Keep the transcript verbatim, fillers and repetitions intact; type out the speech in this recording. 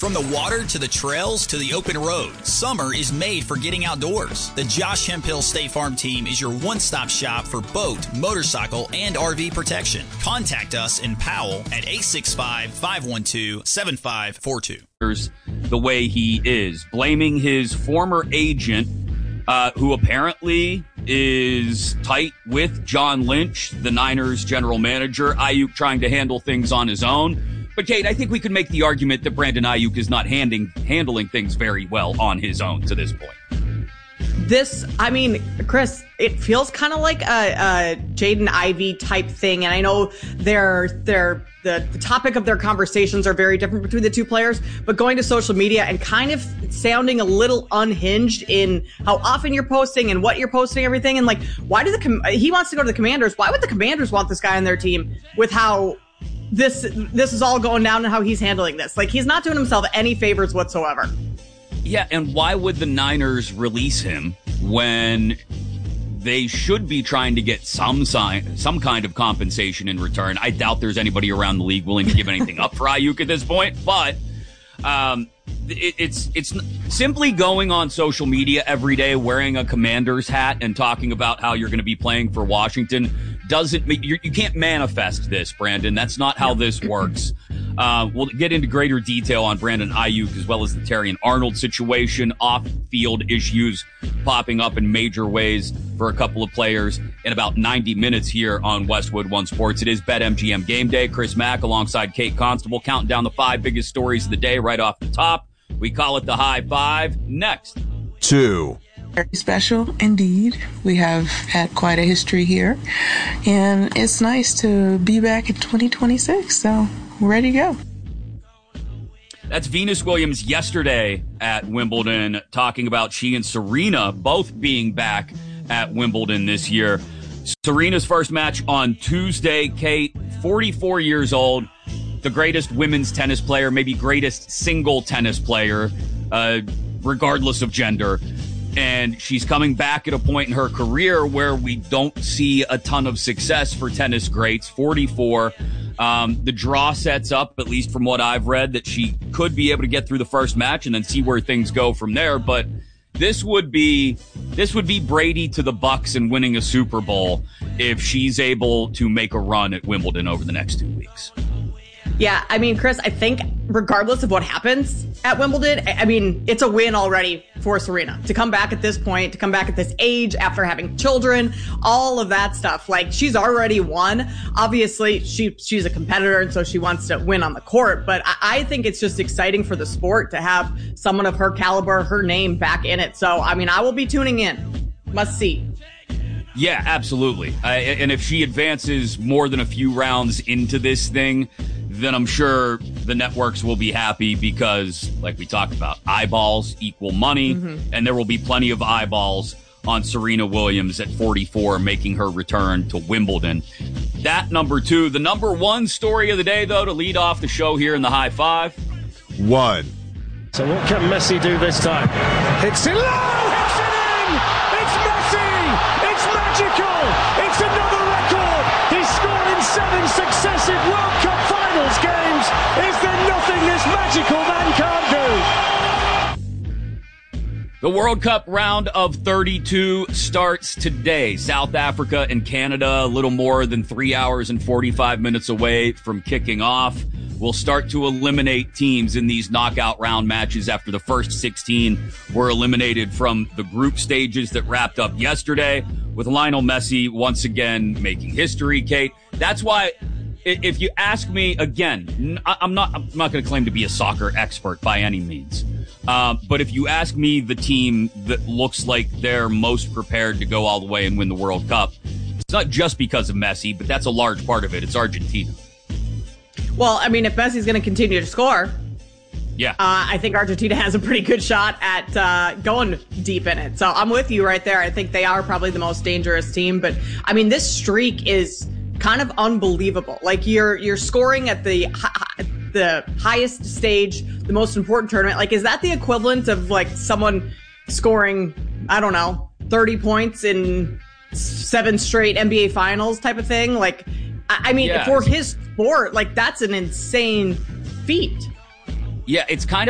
From the water to the trails to the open road, summer is made for getting outdoors. The Josh Hemphill State Farm team is your one-stop shop for boat, motorcycle, and R V protection. Contact us in Powell at eight six five, five one two, seven five four two. The way he is, blaming his former agent, uh, who apparently is tight with John Lynch, the Niners general manager. Ayuk trying to handle things on his own. But, Kate, I think we could make the argument that Brandon Ayuk is not handing, handling things very well on his own to this point. This, I mean, Chris, it feels kind of like a, a Jaden Ivey type thing. And I know they're, they're, the, the topic of their conversations are very different between the two players. But going to social media and kind of sounding a little unhinged in how often you're posting and what you're posting, everything. And, like, why do the, com- he wants to go to the Commanders. Why would the Commanders want this guy on their team with how This this is all going down and how he's handling this? Like, he's not doing himself any favors whatsoever. Yeah, and why would the Niners release him when they should be trying to get some sign, some kind of compensation in return? I doubt there's anybody around the league willing to give anything up for Ayuk at this point, but um, it, it's it's simply going on social media every day wearing a Commander's hat and talking about how you're going to be playing for Washington doesn't make you, you can't manifest this, Brandon. That's not how this works. Uh, we'll get into greater detail on Brandon Ayuk as well as the Terrion Arnold situation, off-field issues popping up in major ways for a couple of players in about ninety minutes here on Westwood One Sports. It is BetMGM Game Day. Chris Mack alongside Kate Constable counting down the five biggest stories of the day right off the top. We call it the High Five. Next. Two. Very special indeed. We have had quite a history here, and it's nice to be back in twenty twenty-six, so we're ready to go. That's Venus Williams yesterday at Wimbledon talking about she and Serena both being back at Wimbledon this year. Serena's first match on Tuesday. Kate, forty-four years old, the greatest women's tennis player, maybe greatest single tennis player, uh, regardless of gender. And she's coming back at a point in her career where we don't see a ton of success for tennis greats. forty-four. Um, the draw sets up, at least from what I've read, that she could be able to get through the first match and then see where things go from there. But this would be this would be Brady to the Bucks and winning a Super Bowl if she's able to make a run at Wimbledon over the next two weeks. Yeah, I mean, Chris, I think regardless of what happens at Wimbledon, I mean, it's a win already for Serena to come back at this point, to come back at this age after having children, all of that stuff. Like, she's already won. Obviously, she she's a competitor, and so she wants to win on the court. But I, I think it's just exciting for the sport to have someone of her caliber, her name back in it. So, I mean, I will be tuning in. Must see. Yeah, absolutely. Uh, and if she advances more than a few rounds into this thing, then I'm sure the networks will be happy because, like we talked about, eyeballs equal money, mm-hmm. and there will be plenty of eyeballs on Serena Williams at forty-four, making her return to Wimbledon. That number two. The number one story of the day, though, to lead off the show here in the High Five. One. So what can Messi do this time? Hits it low! Hits it in! It's Messi! It's magical! It's another record! He's scored in seven successive World Cup Finals games! Is there nothing this magical man can't do? The World Cup round of thirty-two starts today. South Africa and Canada, a little more than three hours and forty-five minutes away from kicking off. We'll start to eliminate teams in these knockout round matches after the first sixteen were eliminated from the group stages that wrapped up yesterday, with Lionel Messi once again making history, Kate. That's why, if you ask me again, I'm not, I'm not going to claim to be a soccer expert by any means. Um, but if you ask me the team that looks like they're most prepared to go all the way and win the World Cup, it's not just because of Messi, but that's a large part of it. It's Argentina. Well, I mean, if Messi's going to continue to score, yeah, uh, I think Argentina has a pretty good shot at uh, going deep in it. So I'm with you right there. I think they are probably the most dangerous team. But, I mean, this streak is kind of unbelievable. Like, you're you're scoring at the hi- the highest stage, the most important tournament. Like, is that the equivalent of, like, someone scoring, I don't know, thirty points in seven straight N B A finals type of thing? Like, I mean, yeah, for his sport, like, that's an insane feat. Yeah, it's kind of